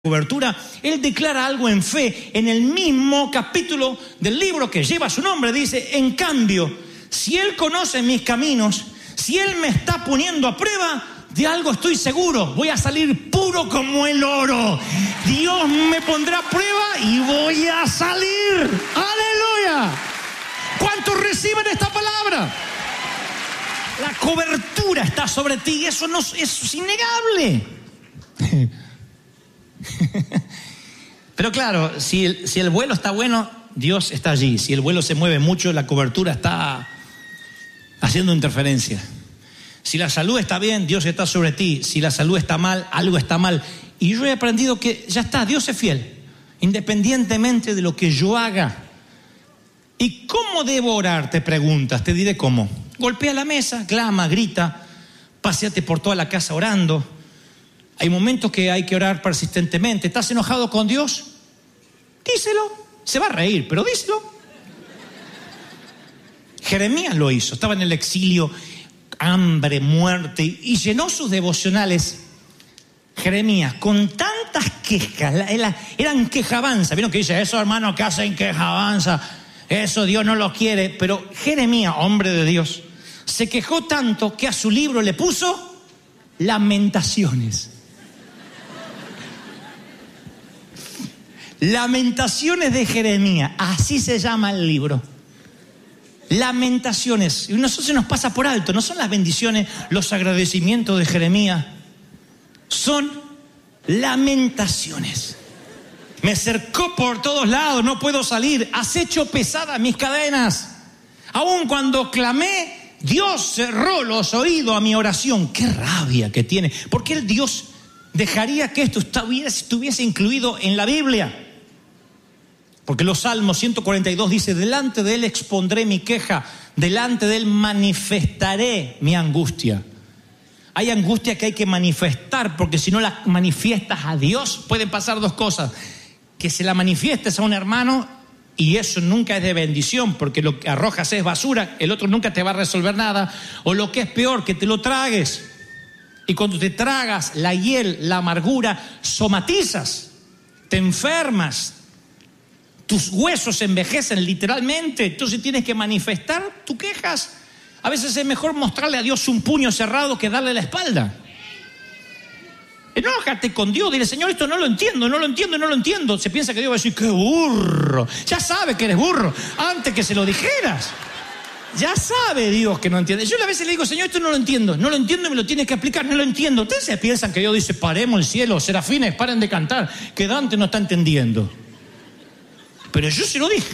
cobertura, él declara algo en fe. En el mismo capítulo del libro que lleva su nombre dice: en cambio, si él conoce mis caminos, si él me está poniendo a prueba, de algo estoy seguro: voy a salir puro como el oro. Dios me pondrá a prueba y voy a salir. ¡Aleluya! ¿Cuántos reciben esta palabra? La cobertura está sobre ti, eso es innegable. Pero claro, si el vuelo está bueno, Dios está allí. Si el vuelo se mueve mucho, la cobertura está haciendo interferencia. Si la salud está bien, Dios está sobre ti. Si la salud está mal, algo está mal. Y yo he aprendido que ya está, Dios es fiel, independientemente de lo que yo haga. ¿Y cómo debo orar? Te preguntas, te diré cómo. Golpea la mesa, clama, grita, paséate por toda la casa orando. Hay momentos que hay que orar persistentemente. ¿Estás enojado con Dios? Díselo. Se va a reír, pero díselo. Jeremías lo hizo. Estaba en el exilio, hambre, muerte, y llenó sus devocionales. Jeremías, con tantas quejas, eran quejabanza. ¿Vieron que dice eso, hermano, que hacen quejabanza? Eso Dios no lo quiere. Pero Jeremías, hombre de Dios, se quejó tanto que a su libro le puso Lamentaciones. Lamentaciones de Jeremías, así se llama el libro. Lamentaciones. Y nosotros se nos pasa por alto. No son las bendiciones, los agradecimientos de Jeremías. Son lamentaciones. Me cercó por todos lados, no puedo salir. Has hecho pesadas mis cadenas. Aun cuando clamé, Dios cerró los oídos a mi oración. Qué rabia que tiene. ¿Por qué el Dios dejaría que esto estuviese incluido en la Biblia? Porque los Salmos 142 dice: delante de él expondré mi queja, delante de él manifestaré mi angustia. Hay angustia que hay que manifestar, porque si no la manifiestas a Dios, pueden pasar dos cosas: que se la manifiestes a un hermano y eso nunca es de bendición, porque lo que arrojas es basura, el otro nunca te va a resolver nada. O lo que es peor, que te lo tragues. Y cuando te tragas la hiel, la amargura, somatizas, te enfermas, tus huesos envejecen literalmente. Entonces tienes que manifestar tus quejas. A veces es mejor mostrarle a Dios un puño cerrado que darle la espalda. Enójate con Dios, dile: Señor, esto no lo entiendo. Se piensa que Dios va a decir: ¡qué burro! Ya sabe que eres burro antes que se lo dijeras. Ya sabe Dios que no entiende. Yo a veces le digo: Señor, esto no lo entiendo y me lo tienes que explicar, no lo entiendo. Ustedes se piensan que Dios dice: paremos el cielo, serafines, paren de cantar, que Dante no está entendiendo. Pero yo se lo dije.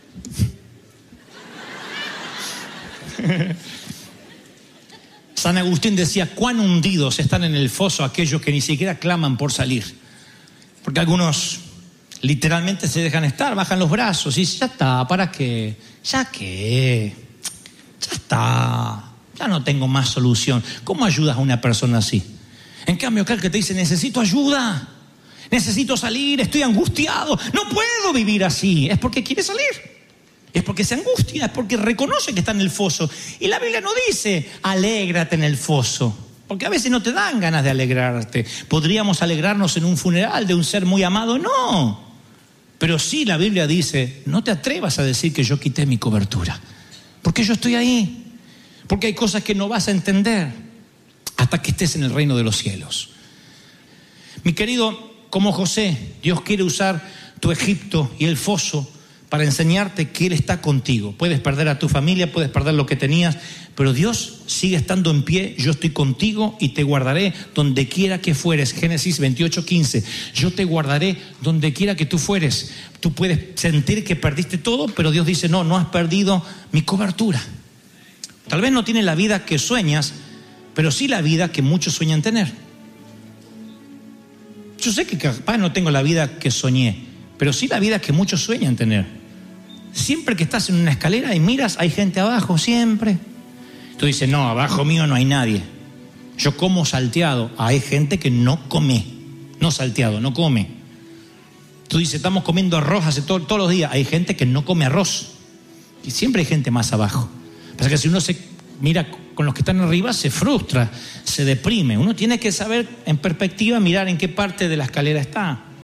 San Agustín decía: cuán hundidos están en el foso aquellos que ni siquiera claman por salir. Porque algunos literalmente se dejan estar, bajan los brazos y dicen: ya está, ¿para qué? ¿Ya qué? Ya está, ya no tengo más solución. ¿Cómo ayudas a una persona así? En cambio, aquel que te dice: necesito ayuda, necesito salir, estoy angustiado, no puedo vivir así, es porque quiere salir, es porque se angustia, es porque reconoce que está en el foso. Y la Biblia no dice: alégrate en el foso, porque a veces no te dan ganas de alegrarte. Podríamos alegrarnos en un funeral de un ser muy amado, no. Pero sí, la Biblia dice: no te atrevas a decir que yo quité mi cobertura, porque yo estoy ahí. Porque hay cosas que no vas a entender hasta que estés en el reino de los cielos. Mi querido, como José, Dios quiere usar tu Egipto y el foso para enseñarte que Él está contigo. Puedes perder a tu familia, puedes perder lo que tenías, pero Dios sigue estando en pie. Yo estoy contigo y te guardaré donde quiera que fueres. Génesis 28:15. Yo te guardaré donde quiera que tú fueres. Tú puedes sentir que perdiste todo, pero Dios dice: no has perdido mi cobertura. Tal vez no tienes la vida que sueñas, pero sí la vida que muchos sueñan tener. Yo sé que capaz no tengo la vida que soñé, pero sí la vida que muchos sueñan tener. Siempre que estás en una escalera y miras, hay gente abajo, siempre. Tú dices: no, abajo mío no hay nadie. Yo como salteado. Hay gente que no come, no salteado, no come. Tú dices: estamos comiendo arroz hace todos los días. Hay gente que no come arroz. Y siempre hay gente más abajo. Pasa que si uno se mira con los que están arriba, se frustra, se deprime. Uno tiene que saber en perspectiva, mirar en qué parte de la escalera está.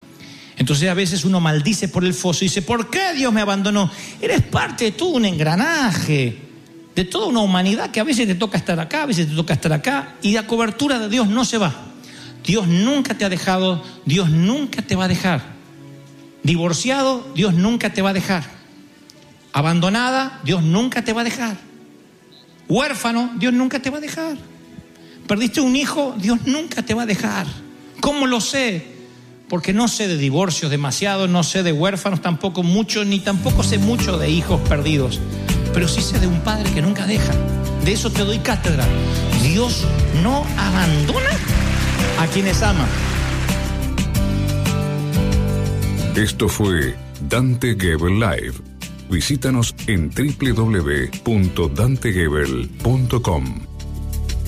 Entonces a veces uno maldice por el foso y dice, ¿por qué Dios me abandonó? Eres parte de todo un engranaje, de toda una humanidad que a veces te toca estar acá, a veces te toca estar acá, y la cobertura de Dios no se va. Dios nunca te ha dejado, Dios nunca te va a dejar. Divorciado, Dios nunca te va a dejar. Abandonada, Dios nunca te va a dejar. Huérfano, Dios nunca te va a dejar. Perdiste un hijo, Dios nunca te va a dejar. ¿Cómo lo sé? Porque no sé de divorcios demasiado, no sé de huérfanos tampoco mucho, ni tampoco sé mucho de hijos perdidos. Pero sí sé de un padre que nunca deja. De eso te doy cátedra. Dios no abandona a quienes ama. Esto fue Dante Gebel Live. Visítanos en www.dantegebel.com.